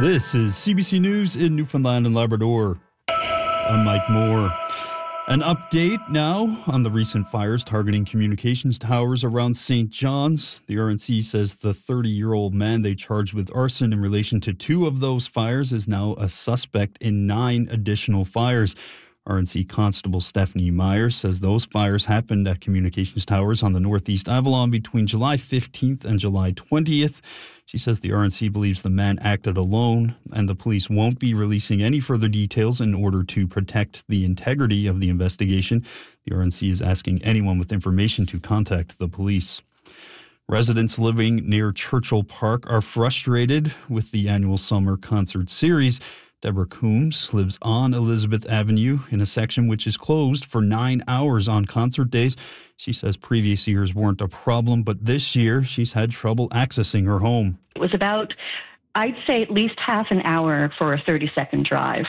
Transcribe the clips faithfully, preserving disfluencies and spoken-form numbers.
This is C B C News in Newfoundland and Labrador. I'm Mike Moore. An update now on the recent fires targeting communications towers around Saint John's. The R N C says the thirty-year-old man they charged with arson in relation to two of those fires is now a suspect in nine additional fires. R N C Constable Stephanie Myers says those fires happened at communications towers on the Northeast Avalon between July fifteenth and July twentieth. She says the R N C believes the man acted alone and the police won't be releasing any further details in order to protect the integrity of the investigation. The R N C is asking anyone with information to contact the police. Residents living near Churchill Park are frustrated with the annual summer concert series. Deborah Coombs lives on Elizabeth Avenue in a section which is closed for nine hours on concert days. She says previous years weren't a problem, but this year she's had trouble accessing her home. It was about, I'd say, at least half an hour for a thirty-second drive.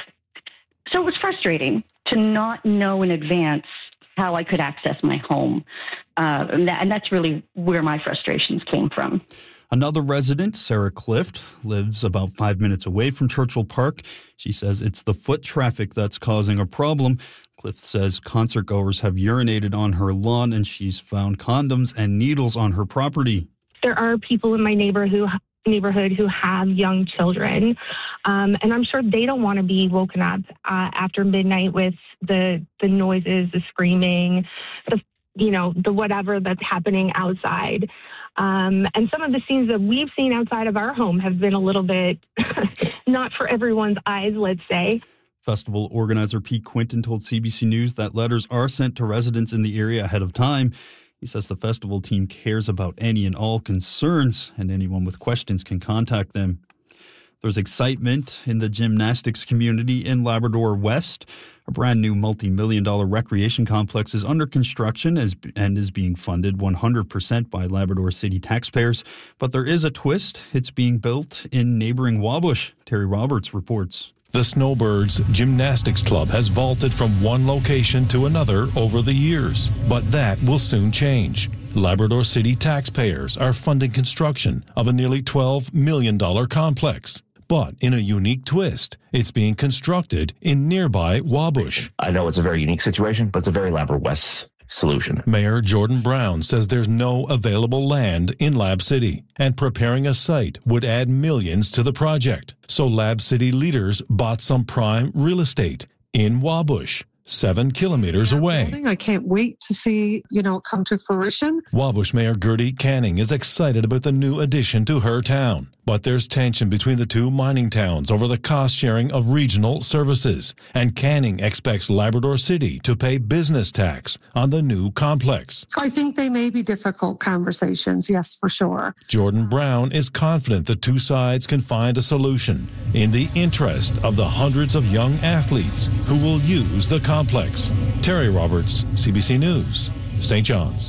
So it was frustrating to not know in advance how I could access my home. Uh, and, that, and that's really where my frustrations came from. Another resident, Sarah Clift, lives about five minutes away from Churchill Park. She says it's the foot traffic that's causing a problem. Clift says concert goers have urinated on her lawn and she's found condoms and needles on her property. There are people in my neighbor who, neighborhood who have young children, um, and I'm sure they don't want to be woken up uh, after midnight with the the noises, the screaming, the you know, the whatever that's happening outside. Um, and some of the scenes that we've seen outside of our home have been a little bit not for everyone's eyes, let's say. Festival organizer Pete Quinton told C B C News that letters are sent to residents in the area ahead of time. He says the festival team cares about any and all concerns, and anyone with questions can contact them. There's excitement in the gymnastics community in Labrador West. A brand new multi-million dollar recreation complex is under construction as, and is being funded one hundred percent by Labrador City taxpayers. But there is a twist. It's being built in neighboring Wabush. Terry Roberts reports. The Snowbirds Gymnastics Club has vaulted from one location to another over the years, but that will soon change. Labrador City taxpayers are funding construction of a nearly twelve million dollars complex. But in a unique twist, it's being constructed in nearby Wabush. I know it's a very unique situation, but it's a very Labrador West solution. Mayor Jordan Brown says there's no available land in Lab City, and preparing a site would add millions to the project. So Lab City leaders bought some prime real estate in Wabush, seven kilometers away. I can't wait to see, you know, come to fruition. Wabush Mayor Gertie Canning is excited about the new addition to her town. But there's tension between the two mining towns over the cost sharing of regional services. And Canning expects Labrador City to pay business tax on the new complex. So I think they may be difficult conversations, yes, for sure. Jordan Brown is confident the two sides can find a solution in the interest of the hundreds of young athletes who will use the complex. Terry Roberts, C B C News, Saint John's.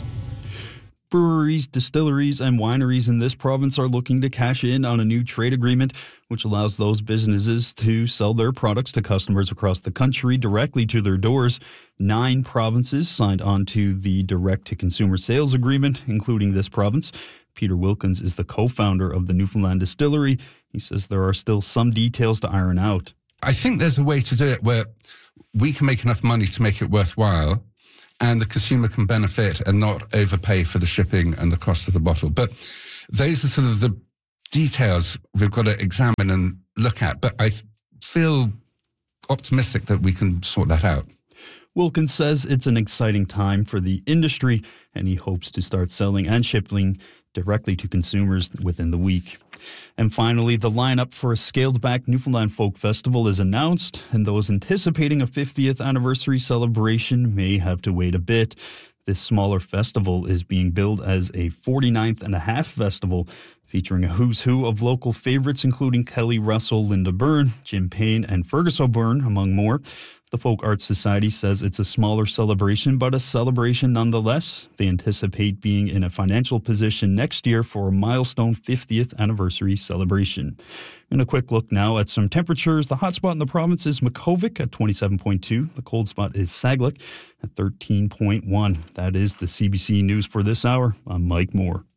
Breweries, distilleries, and wineries in this province are looking to cash in on a new trade agreement, which allows those businesses to sell their products to customers across the country directly to their doors. Nine provinces signed on to the direct-to-consumer sales agreement, including this province. Peter Wilkins is the co-founder of the Newfoundland Distillery. He says there are still some details to iron out. I think there's a way to do it where we can make enough money to make it worthwhile, and the consumer can benefit and not overpay for the shipping and the cost of the bottle. But those are sort of the details we've got to examine and look at. But I feel optimistic that we can sort that out. Wilkins says it's an exciting time for the industry, and he hopes to start selling and shipping directly to consumers within the week. And finally, the lineup for a scaled-back Newfoundland Folk Festival is announced, and those anticipating a fiftieth anniversary celebration may have to wait a bit. This smaller festival is being billed as a forty-ninth and a half festival, featuring a who's who of local favorites, including Kelly Russell, Linda Byrne, Jim Payne, and Fergus O'Byrne, among more. The Folk Arts Society says it's a smaller celebration, but a celebration nonetheless. They anticipate being in a financial position next year for a milestone fiftieth anniversary celebration. And a quick look now at some temperatures. The hot spot in the province is Makkovik at twenty-seven point two. The cold spot is Saglek at thirteen point one. That is the C B C News for this hour. I'm Mike Moore.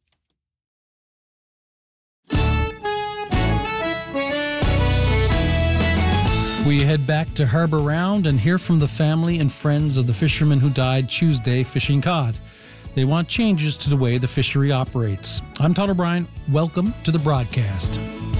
We head back to Harbor Round and hear from the family and friends of the fishermen who died Tuesday fishing cod. They want changes to the way the fishery operates. I'm Todd O'Brien. Welcome to the broadcast.